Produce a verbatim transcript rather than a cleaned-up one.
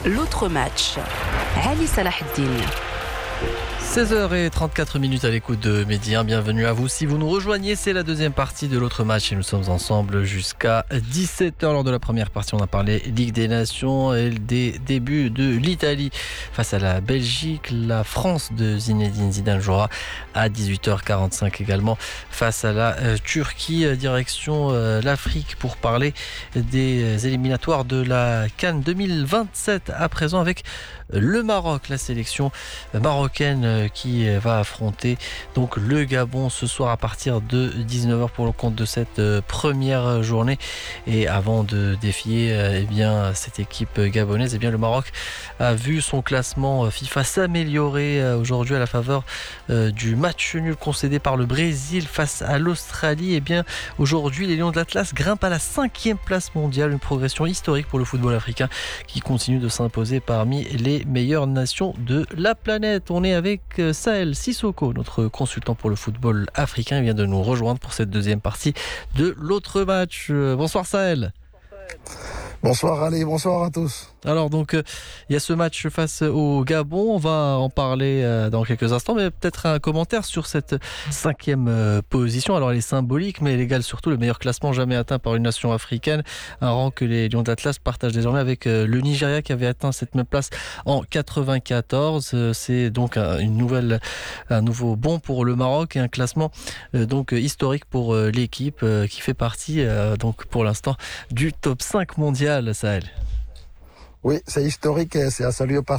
L'autre match. Ali Salahuddin. seize heures trente-quatre minutes à l'écoute de Midi un. Bienvenue à vous. Si vous nous rejoignez, c'est la deuxième partie de l'autre match et nous sommes ensemble jusqu'à dix-sept heures. Lors de la première partie, on a parlé Ligue des Nations et des débuts de l'Italie face à la Belgique. La France de Zinedine Zidane jouera à dix-huit heures quarante-cinq également face à la euh, Turquie. Direction euh, l'Afrique pour parler des éliminatoires de la CAN deux mille vingt-sept à présent avec le Maroc, la sélection marocaine qui va affronter donc le Gabon ce soir à partir de dix-neuf heures pour le compte de cette première journée. Et avant de défier eh bien, cette équipe gabonaise, eh bien, le Maroc a vu son classement FIFA s'améliorer aujourd'hui à la faveur du match nul concédé par le Brésil face à l'Australie. Eh bien, aujourd'hui, les Lions de l'Atlas grimpent à la cinquième place mondiale, une progression historique pour le football africain qui continue de s'imposer parmi les meilleures nations de la planète. On est avec Sahel Sissoko, notre consultant pour le football africain. Il vient de nous rejoindre pour cette deuxième partie de l'autre match. Bonsoir Sahel. Bonsoir Ali, bonsoir à tous. Alors donc euh, il y a ce match face au Gabon, on va en parler euh, dans quelques instants, mais peut-être un commentaire sur cette cinquième euh, position. Alors elle est symbolique, mais elle égale surtout le meilleur classement jamais atteint par une nation africaine, un rang que les Lions d'Atlas partagent désormais avec euh, le Nigeria qui avait atteint cette même place en quatre-vingt-quatorze. Euh, c'est donc un, une nouvelle, un nouveau bond pour le Maroc et un classement euh, donc historique pour euh, l'équipe euh, qui fait partie euh, donc pour l'instant du top cinq mondial, Sahel. Oui, c'est historique et c'est à saluer au passage.